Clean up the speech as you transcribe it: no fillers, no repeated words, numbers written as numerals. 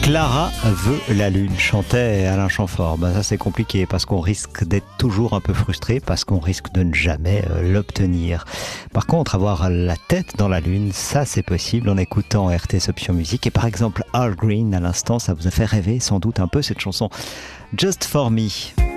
Clara veut la lune, chantait Alain Chamfort. Ça c'est compliqué parce qu'on risque d'être toujours un peu frustré, parce qu'on risque de ne jamais l'obtenir. Par contre, avoir la tête dans la lune, ça c'est possible en écoutant RTS Option Musique. Et par exemple, Al Green à l'instant, ça vous a fait rêver sans doute un peu cette chanson Just For Me.